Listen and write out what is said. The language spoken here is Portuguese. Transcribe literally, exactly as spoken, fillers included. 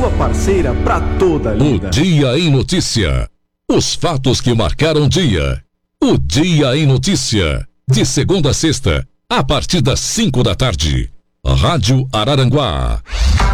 sua parceira para toda a vida. O Dia em Notícia. Os fatos que marcaram o dia. O Dia em Notícia. De segunda a sexta, a partir das cinco da tarde. Rádio Araranguá.